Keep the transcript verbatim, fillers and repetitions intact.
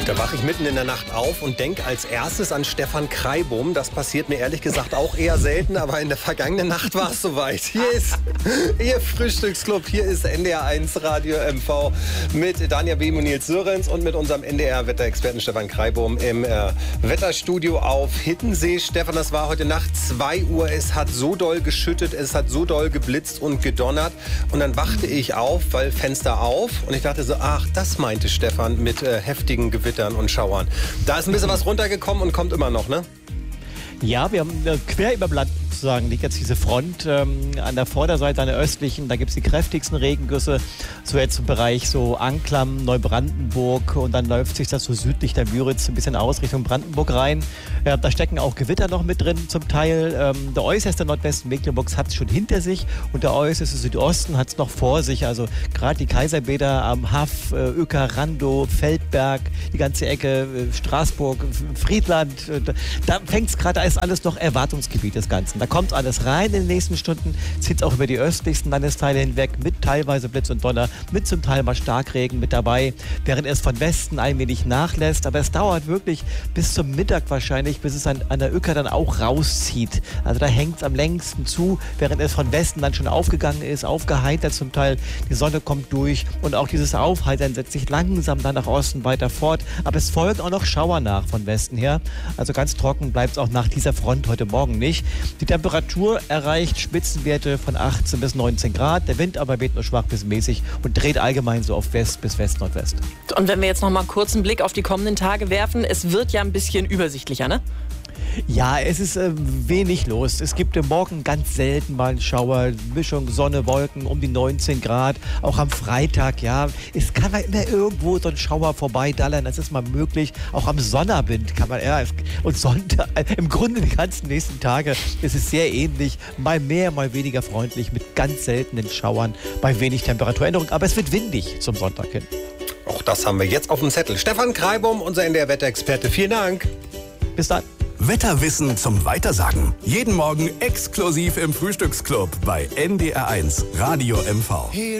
Da wache ich mitten in der Nacht auf und denke als erstes an Stefan Kreibohm. Das passiert mir ehrlich gesagt auch eher selten, aber in der vergangenen Nacht war es soweit. Hier ist Ihr Frühstücksclub, hier ist N D R eins Radio M V mit Danja Behm und Nils Sörens und mit unserem N D R-Wetterexperten Stefan Kreibohm im äh, Wetterstudio auf Hiddensee. Stefan, das war heute Nacht zwei Uhr. Es hat so doll geschüttet, es hat so doll geblitzt und gedonnert. Und dann wachte ich auf, weil Fenster auf. Und ich dachte so, ach, das meinte Stefan mit äh, heftigen Gewittern und Schauern. Da ist ein bisschen was runtergekommen und kommt immer noch, ne? Ja, wir haben äh, quer über dem Land sozusagen liegt jetzt diese Front ähm, an der Vorderseite, an der östlichen, da gibt es die kräftigsten Regengüsse, so jetzt im Bereich so Anklam, Neubrandenburg und dann läuft sich das so südlich der Müritz ein bisschen aus Richtung Brandenburg rein. Äh, da stecken auch Gewitter noch mit drin zum Teil. Ähm, der äußerste Nordwesten Mecklenburgs hat es schon hinter sich und der äußerste Südosten hat es noch vor sich. Also gerade die Kaiserbäder am Haff, äh, Uecker, Randow, Feldberg, die ganze Ecke, äh, Straßburg, Friedland, äh, da fängt es gerade, da ist alles noch Erwartungsgebiet des Ganzen. Da kommt alles rein in den nächsten Stunden, zieht es auch über die östlichsten Landesteile hinweg mit teilweise Blitz und Donner, mit zum Teil mal Starkregen mit dabei, während es von Westen allmählich nachlässt. Aber es dauert wirklich bis zum Mittag wahrscheinlich, bis es an, an der Uecker dann auch rauszieht. Also da hängt es am längsten zu, während es von Westen dann schon aufgegangen ist, aufgeheitert zum Teil. Die Sonne kommt durch und auch dieses Aufheitern setzt sich langsam dann nach Osten weiter fort. Aber es folgen auch noch Schauer nach von Westen her. Also ganz trocken bleibt es auch nach dieser Front heute Morgen nicht. Die Temperatur erreicht Spitzenwerte von achtzehn bis neunzehn Grad. Der Wind aber weht nur schwach bis mäßig und dreht allgemein so auf West bis West-Nordwest. Und wenn wir jetzt noch mal kurz einen Blick auf die kommenden Tage werfen, es wird ja ein bisschen übersichtlicher, ne? Ja, es ist äh, wenig los. Es gibt im Morgen ganz selten mal einen Schauer, Mischung Sonne, Wolken um die neunzehn Grad. Auch am Freitag, ja. Es kann mal immer irgendwo so ein Schauer vorbeidallern, das ist mal möglich. Auch am Sonnabend kann man, ja. Und Sonntag, äh, im Grunde die ganzen nächsten Tage ist es sehr ähnlich. Mal mehr, mal weniger freundlich mit ganz seltenen Schauern bei wenig Temperaturänderung. Aber es wird windig zum Sonntag hin. Auch das haben wir jetzt auf dem Zettel. Stefan Kreibohm, unser N D R-Wetterexperte. Vielen Dank. Bis dann. Wetterwissen zum Weitersagen. Jeden Morgen exklusiv im Frühstücksclub bei N D R eins Radio M V.